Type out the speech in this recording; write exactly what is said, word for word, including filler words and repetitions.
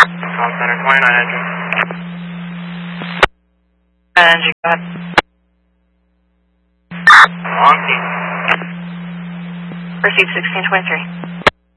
Call center twenty-nine engine. Engine, go ahead. Long key. Receive sixteen twenty-three.